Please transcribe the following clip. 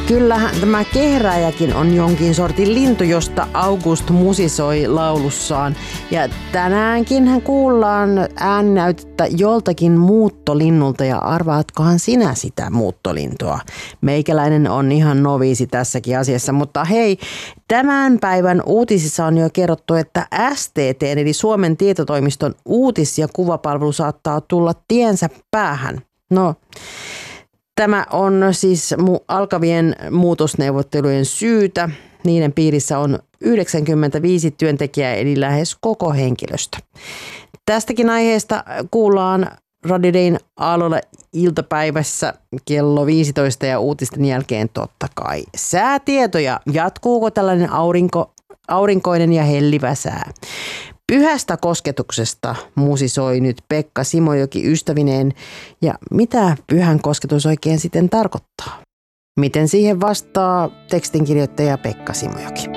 Kyllähän tämä kehrääjäkin on jonkin sortin lintu, josta August musisoi laulussaan. Ja tänäänkin hän kuullaan ääninäytettä joltakin muuttolinnulta ja arvaatkohan sinä sitä muuttolintua? Meikäläinen on ihan noviisi tässäkin asiassa, mutta hei, tämän päivän uutisissa on jo kerrottu, että STT eli Suomen tietotoimiston uutis- ja kuvapalvelu saattaa tulla tiensä päähän. No, tämä on siis alkavien muutosneuvottelujen syytä. Niiden piirissä on 95 työntekijää eli lähes koko henkilöstö. Tästäkin aiheesta kuullaan Radio Dayn Aallolla iltapäivässä kello 15 ja uutisten jälkeen totta kai säätietoja. Jatkuuko tällainen aurinkoinen ja hellivä sää? Pyhästä kosketuksesta musisoi nyt Pekka Simojoki ystävineen. Ja mitä pyhän kosketus oikein sitten tarkoittaa? Miten siihen vastaa tekstinkirjoittaja Pekka Simojoki?